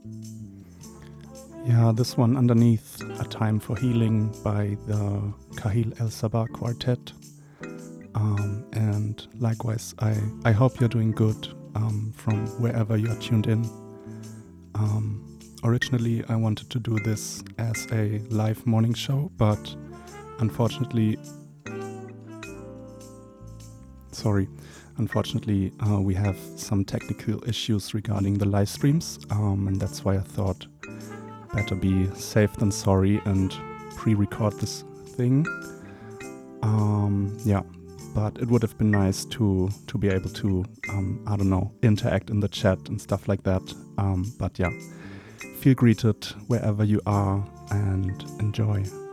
Yeah, this one underneath A Time for Healing by the Kahil El Sabah Quartet. And likewise, I hope you're doing good from wherever you are tuned in. Originally, I wanted to do this as a live morning show, but unfortunately, we have some technical issues regarding the live streams, and that's why I thought better be safe than sorry and pre-record this thing. Yeah, but it would have been nice to be able to, interact in the chat and stuff like that. But yeah, feel greeted wherever you are and enjoy.